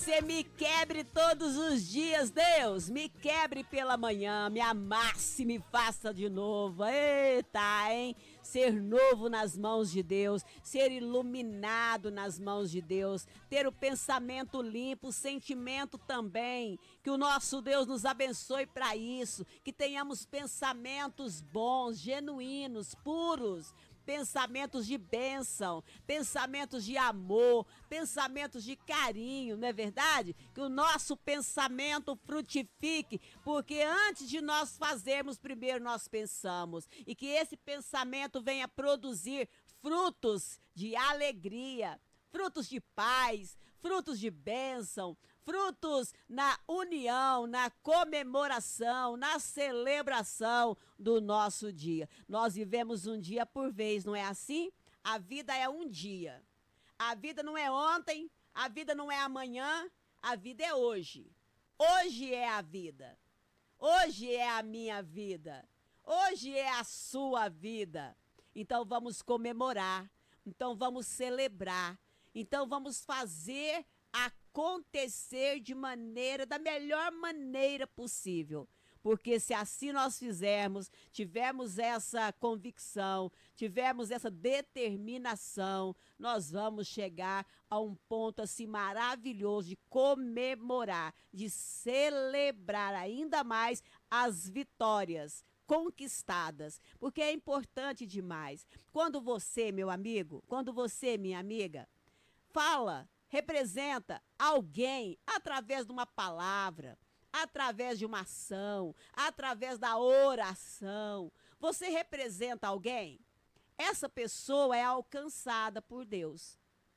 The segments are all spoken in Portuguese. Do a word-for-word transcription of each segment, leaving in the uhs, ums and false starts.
você me quebre todos os dias, Deus. Me quebre pela manhã, me amasse, me faça de novo. Eita, hein? Ser novo nas mãos de Deus, ser iluminado nas mãos de Deus, ter o pensamento limpo, o sentimento também. Que o nosso Deus nos abençoe para isso, que tenhamos pensamentos bons, genuínos, puros. Pensamentos de bênção, pensamentos de amor, pensamentos de carinho, não é verdade? Que o nosso pensamento frutifique, porque antes de nós fazermos, primeiro nós pensamos. E que esse pensamento venha produzir frutos de alegria, frutos de paz, frutos de bênção, frutos na união, na comemoração, na celebração do nosso dia. Nós vivemos um dia por vez, não é assim? A vida é um dia. A vida não é ontem, a vida não é amanhã, a vida é hoje. Hoje é a vida. Hoje é a minha vida. Hoje é a sua vida. Então vamos comemorar. Então vamos celebrar. Então vamos fazer acontecer de maneira, da melhor maneira possível. Porque se assim nós fizermos, tivermos essa convicção, tivermos essa determinação, nós vamos chegar a um ponto assim maravilhoso de comemorar, de celebrar ainda mais as vitórias conquistadas, porque é importante demais. Quando você, meu amigo, quando você, minha amiga, fala, representa alguém através de uma palavra, através de uma ação, através da oração. Você representa alguém? Essa pessoa é alcançada por Deus.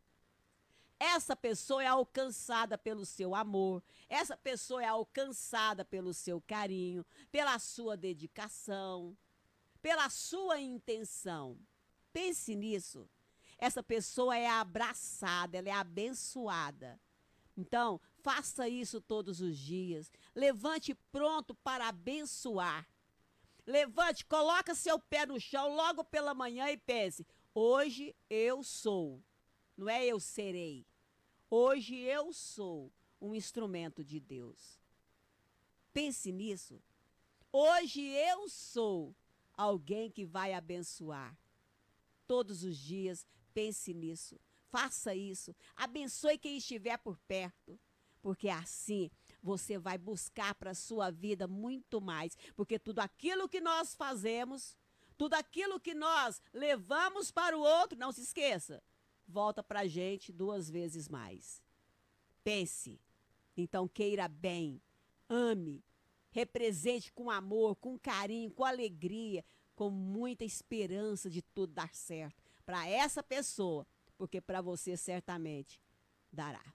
Essa pessoa é alcançada pelo seu amor. Essa pessoa é alcançada pelo seu carinho, pela sua dedicação, pela sua intenção. Pense nisso. Essa pessoa é abraçada, ela é abençoada. Então, faça isso todos os dias. Levante pronto para abençoar. Levante, coloca seu pé no chão logo pela manhã e pense: hoje eu sou. Não é eu serei. Hoje eu sou um instrumento de Deus. Pense nisso. Hoje eu sou alguém que vai abençoar. Todos os dias, pense nisso. Faça isso. Abençoe quem estiver por perto. Porque assim você vai buscar para a sua vida muito mais. Porque tudo aquilo que nós fazemos, tudo aquilo que nós levamos para o outro, não se esqueça, volta para a gente duas vezes mais. Pense. Então queira bem, ame, represente com amor, com carinho, com alegria, com muita esperança de tudo dar certo para essa pessoa, porque para você certamente dará.